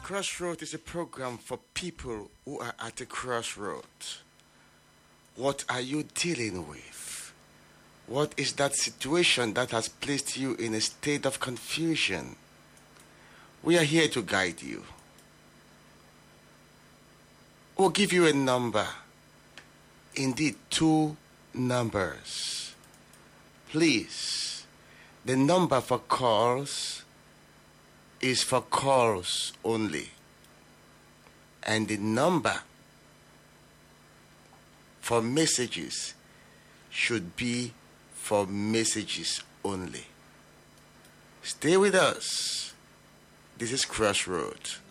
Crossroad is a program for people who are at a crossroad. What are you dealing with? What is that situation that has placed you in a state of confusion? We are here to guide you. We'll give you a number. Indeed, 2 numbers. Please, the number for calls is for calls only. And the number for messages should be for messages only. Stay with us. This is Crossroads.